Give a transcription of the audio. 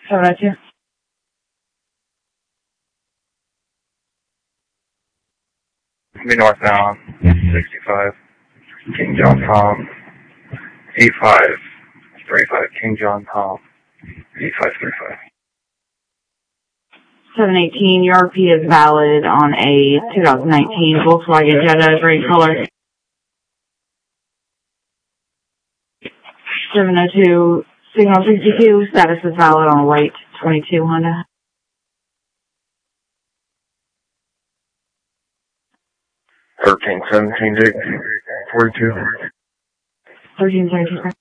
702. Be northbound, 65, King John Tom, 8535, King John Tom, 8535. 718, your RP is valid on a 2019 Volkswagen Jetta, gray color. 702, signal 62, status is valid on a white 22 Honda. 1317, 42. 1372.